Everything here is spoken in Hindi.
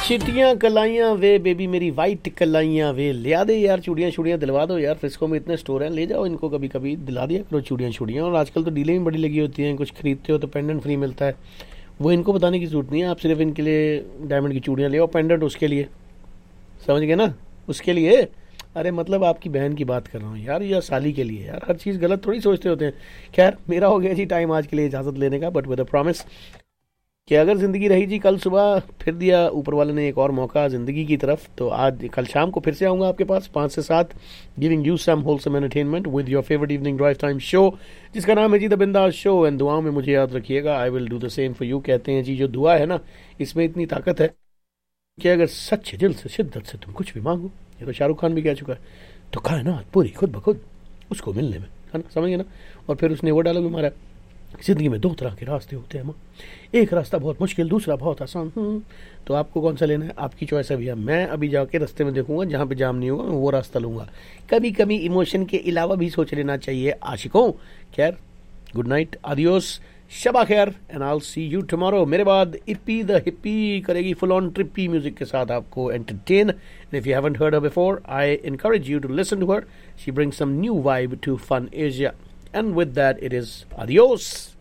चिटियां कलाइयां वे बेबी मेरी वाइट कलाइयां वे लिया दे यार, चूड़ियां दिलवा दो यार। फ्रिस्को में इतने स्टोर हैं, ले जाओ इनको, कभी कभी दिला दिया करो चूड़ियां। और आजकल तो डीलें भी बड़ी लगी होती हैं, कुछ खरीदते हो तो पेंडेंट फ्री मिलता है। वो इनको बताने की जरूरत नहीं है, आप सिर्फ इनके लिए डायमंड की चूड़ियां ले आओ, पेंडेंट उसके लिए, समझ गए ना, उसके लिए। अरे मतलब आपकी बहन की बात कर रहा हूँ यार, या साली के लिए यार, हर चीज़ गलत थोड़ी सोचते होते हैं। खैर मेरा हो गया जी टाइम आज के लिए इजाज़त लेने का, बट विद अ प्रॉमिस कि अगर ज़िंदगी रही जी, कल सुबह फिर दिया ऊपर वाले ने एक और मौका ज़िंदगी की तरफ, तो आज कल शाम को फिर से आऊँगा आपके पास 5 से 7, giving you some wholesome entertainment with your favourite evening drive time show, जिसका नाम है जी द बिंदास शो। एंड दुआओं में मुझे याद रखिएगा, I will do the same for you. कहते हैं जी जो दुआ है ना, इसमें इतनी ताकत है कि अगर सच्चे दिल से शिद्दत से तुम कुछ भी मांगो, ये तो शाहरुख खान भी कह चुका है, तो कायनात पूरी खुद ब खुद उसको मिलने में, है ना, समझ गए ना। और फिर उसने वो डायलॉग भी मारा, जिंदगी में 2 तरह के रास्ते होते हैं माँ, एक रास्ता बहुत मुश्किल, दूसरा बहुत आसान। तो आपको कौन सा लेना है, आपकी चॉइस है भैया। मैं अभी जाके रास्ते में देखूंगा, जहाँ पे जाम नहीं होगा मैं वो रास्ता लूंगा। कभी कभी इमोशन के अलावा भी सोच लेना चाहिए आशिकों। खैर, गुड नाइट, आदियोस, शबा खैर, and I will see you tomorrow. मेरे बाद इप्पी द हिप्पी करेगी फुल ऑन ट्रिपी म्यूजिक के साथ आपको entertain. And if you haven't heard her before, I encourage you to listen to her. She brings some new vibe to Fun Asia. And with that, it is adios.